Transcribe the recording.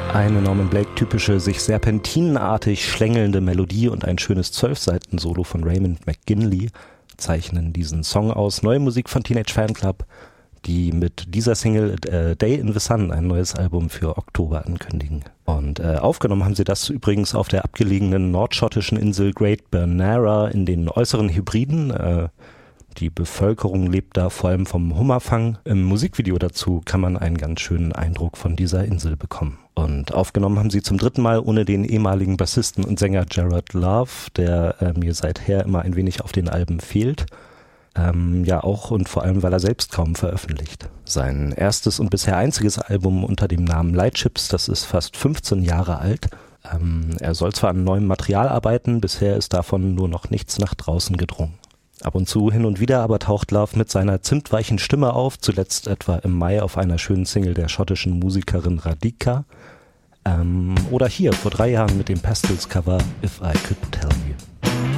Eine Norman Blake-typische, sich serpentinenartig schlängelnde Melodie und ein schönes 12-Seiten-Solo von Raymond McGinley zeichnen diesen Song aus. Neue Musik von Teenage Fanclub, die mit dieser Single Day in the Sun ein neues Album für Oktober ankündigen. Und aufgenommen haben sie das übrigens auf der abgelegenen nordschottischen Insel Great Bernera in den äußeren Hebriden. Die Bevölkerung lebt da vor allem vom Hummerfang. Im Musikvideo dazu kann man einen ganz schönen Eindruck von dieser Insel bekommen. Und aufgenommen haben sie zum 3. Mal ohne den ehemaligen Bassisten und Sänger Jared Love, der mir seither immer ein wenig auf den Alben fehlt. Ja, auch und vor allem, weil er selbst kaum veröffentlicht. Sein erstes und bisher einziges Album unter dem Namen Lightships, das ist fast 15 Jahre alt. Er soll zwar an neuem Material arbeiten, bisher ist davon nur noch nichts nach draußen gedrungen. Ab und zu hin und wieder aber taucht Love mit seiner zimtweichen Stimme auf, zuletzt etwa im Mai auf einer schönen Single der schottischen Musikerin Radhika. Oder hier vor 3 Jahren mit dem Pastels-Cover If I Could Tell You.